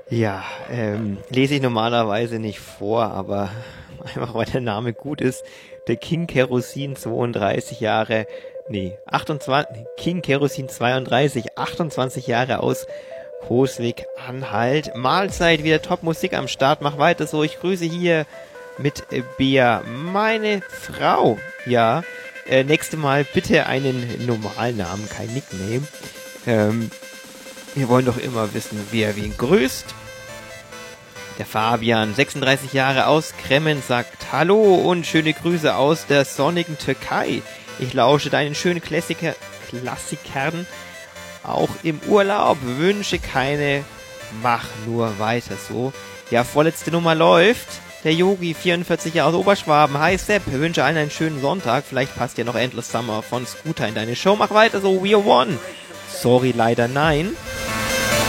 Ja, lese ich normalerweise nicht vor, aber einfach weil der Name gut ist. Der King Kerosin 32 Jahre, nee, 28, King Kerosin 32, 28 Jahre aus Coswig-Anhalt. Mahlzeit, wieder Top-Musik am Start, mach weiter so. Ich grüße hier mit Bea, meine Frau. Ja, nächste Mal bitte einen normalen Namen, kein Nickname. Wir wollen doch immer wissen, wer wen grüßt. Der Fabian, 36 Jahre aus Kremmen, sagt Hallo und schöne Grüße aus der sonnigen Türkei. Ich lausche deinen schönen Klassikern auch im Urlaub. Wünsche keine, mach nur weiter so. Ja, vorletzte Nummer läuft. Der Yogi, 44 Jahre aus Oberschwaben. Hi Sepp, wünsche allen einen schönen Sonntag. Vielleicht passt ja noch Endless Summer von Scooter in deine Show. Mach weiter so, we are one. Sorry, leider nein.